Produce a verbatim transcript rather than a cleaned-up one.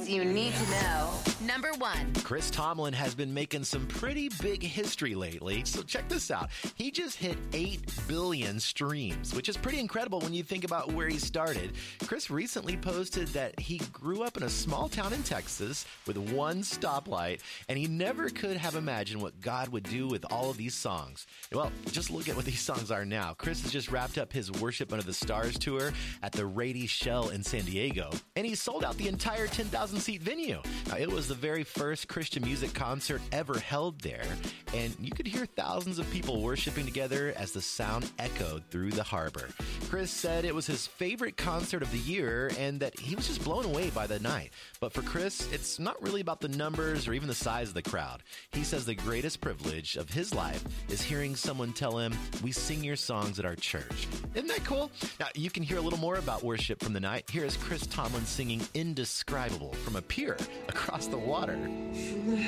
you need to know. Number one. Chris Tomlin has been making some pretty big history lately, so check this out. He just hit eight billion streams, which is pretty incredible when you think about where he started. Chris recently posted that he grew up in a small town in Texas with one stoplight, and he never could have imagined what God would do with all of these songs. Well, just look at what these songs are now. Chris has just wrapped up his Worship Under the Stars tour at the Rady Shell in San Diego, and he sold out the entire ten thousand seat venue. Now, it was the very first Christian music concert ever held there, and you could hear thousands of people worshiping together as the sound echoed through the harbor. Chris said it was his favorite concert of the year and that he was just blown away by the night. But for Chris, it's not really about the numbers or even the size of the crowd. He says the greatest privilege of his life is hearing someone tell him, "We sing your songs at our church." Isn't that cool? Now, you can hear a little more about worship from the night. Here is Chris Tomlin singing Indescribable from a pier across the water.